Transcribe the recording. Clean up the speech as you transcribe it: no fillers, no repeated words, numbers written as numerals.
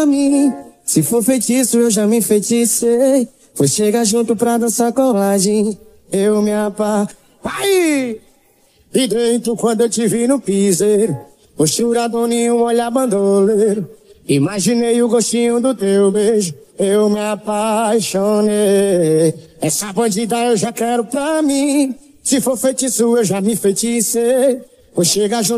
pra mim. Se for feitiço, eu já me enfeiticei. Foi chegar junto pra dançar coladinho. Eu me Vai! E dentro quando eu te vi no piseiro, postura doninho, olhar bandoleiro. Imaginei o gostinho do teu beijo, eu me apaixonei. Essa bandida eu já quero pra mim. Se for feitiço, eu já me enfeiticei. Vou chegar junto